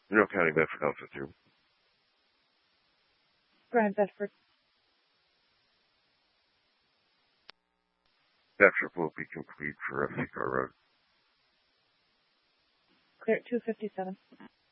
Monroe County, Bedford, Alpha 2. Go ahead, Bedford. Bedford will be complete for FC Car Road. Clear at 257.